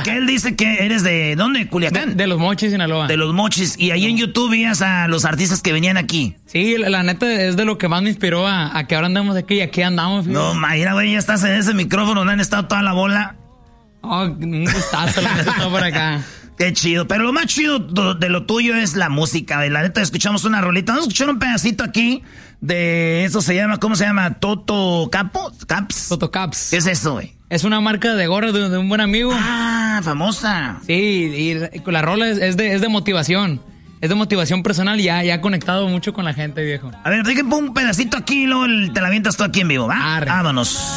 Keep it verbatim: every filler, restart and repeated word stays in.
Porque él dice que eres de, ¿dónde? ¿Culiacán? De, de Los Mochis, Sinaloa. De Los Mochis. Y ahí en YouTube veías a los artistas que venían aquí. Sí, la, la neta es de lo que más me inspiró a, a que ahora andamos aquí y aquí andamos. Fíjate. No, mira, güey, ya estás en ese micrófono donde han estado toda la bola. Oh, un gustazo, la neta, todo por acá. Qué chido, pero lo más chido de lo tuyo es la música. De la neta, escuchamos una rolita. Vamos a escuchar un pedacito aquí de eso se llama, ¿cómo se llama? Toto Capo, Caps. Toto Caps. ¿Qué es eso, güey? Es una marca de gorras de, de un buen amigo. Ah, famosa. Sí, y la rola es, es, de, es de motivación. Es de motivación personal y ya, ya ha conectado mucho con la gente, viejo. A ver, déjame un pedacito aquí y luego te la avientas tú aquí en vivo, ¿va? Arre. Vámonos.